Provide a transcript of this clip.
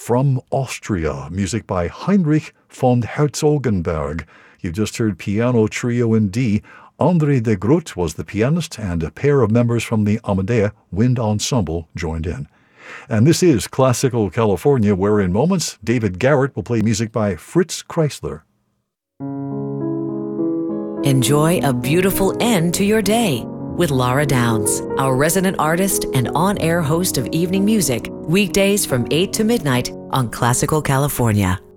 From Austria, music by Heinrich von Herzogenberg. You just heard Piano Trio in D. André de Groot was the pianist, and a pair of members from the Amadea Wind Ensemble joined in. And this is Classical California, where in moments, David Garrett will play music by Fritz Kreisler. Enjoy a beautiful end to your day with Laura Downs, our resident artist and on-air host of evening music, weekdays from 8 to midnight on Classical California.